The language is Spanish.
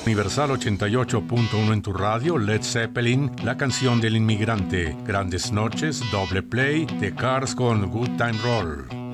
Universal 88.1 en tu radio, Led Zeppelin, La canción del inmigrante, Grandes noches, Doble Play, The Cars con Good Time Roll.